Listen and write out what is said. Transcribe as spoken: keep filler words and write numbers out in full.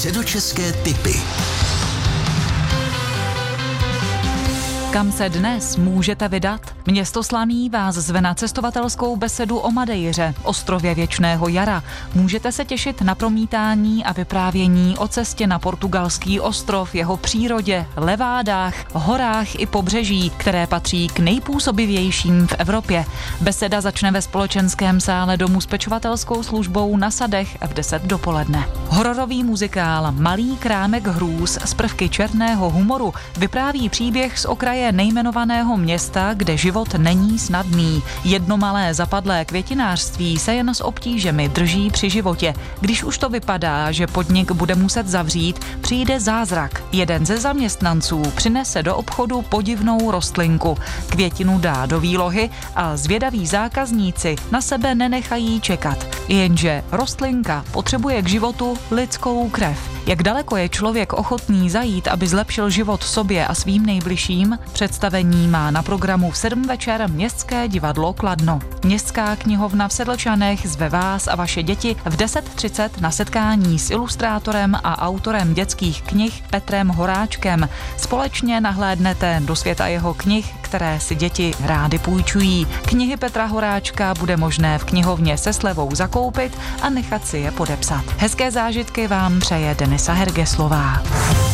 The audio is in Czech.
Středočeské tipy. Kam se dnes můžete vydat? Město Slaný vás zve na cestovatelskou besedu o Madeiře, ostrově věčného jara. Můžete se těšit na promítání a vyprávění o cestě na portugalský ostrov, jeho přírodě, levádách, horách i pobřeží, které patří k nejpůsobivějším v Evropě. Beseda začne ve společenském sále domu s pečovatelskou službou na Sadech v deset dopoledne. Hororový muzikál Malý krámek hrůz z prvky černého humoru vypráví příběh z okraje nejmenovaného města, kde život není snadný. Jedno malé zapadlé květinářství se jen s obtížemi drží při životě. Když už to vypadá, že podnik bude muset zavřít, přijde zázrak. Jeden ze zaměstnanců přinese do obchodu podivnou rostlinku. Květinu dá do výlohy a zvědaví zákazníci na sebe nenechají čekat. Jenže rostlinka potřebuje k životu lidskou krev. Jak daleko je člověk ochotný zajít, aby zlepšil život sobě a svým nejbližším? Představení má na programu v sedm večer Městské divadlo Kladno. Městská knihovna v Sedlčanech zve vás a vaše děti v deset třicet na setkání s ilustrátorem a autorem dětských knih Petrem Horáčkem. Společně nahlédnete do světa jeho knih, které si děti rády půjčují. Knihy Petra Horáčka bude možné v knihovně se slevou zakoupit a nechat si je podepsat. Hezké zážitky vám přeje Denisa Hergeslová.